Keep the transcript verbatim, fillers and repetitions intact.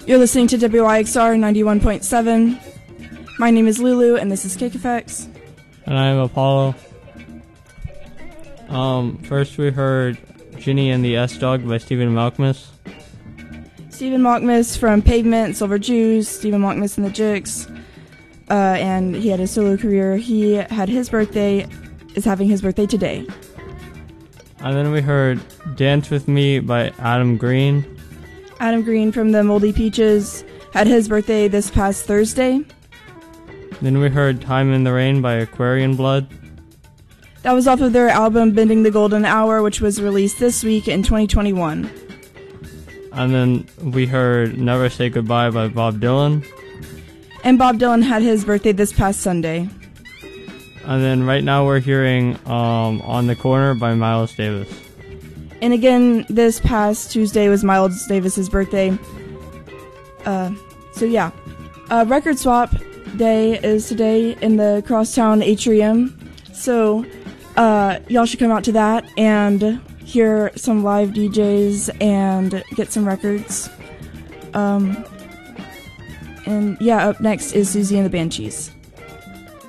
You're listening to W Y X R ninety-one point seven. My name is Lulu, and this is Cake Effects. And I am Apollo. Um, first we heard Ginny and the S-Dog by Stephen Malkmus. Stephen Malkmus from Pavement, Silver Jews, Stephen Malkmus and the Jicks. Uh, and he had a solo career. He had his birthday, is having his birthday today. And then we heard Dance With Me by Adam Green. Adam Green from the Moldy Peaches had his birthday this past Thursday. Then we heard Time in the Rain by Aquarian Blood. That was off of their album Bending the Golden Hour, which was released this week in twenty twenty-one. And then we heard Never Say Goodbye by Bob Dylan. And Bob Dylan had his birthday this past Sunday. And then right now we're hearing um, On the Corner by Miles Davis. And again, this past Tuesday was Miles Davis's birthday. Uh, so yeah. Uh, Record Swap Day is today in the Crosstown Atrium. So uh, y'all should come out to that and hear some live D Js and get some records. Um, and yeah, up next is Susie and the Banshees.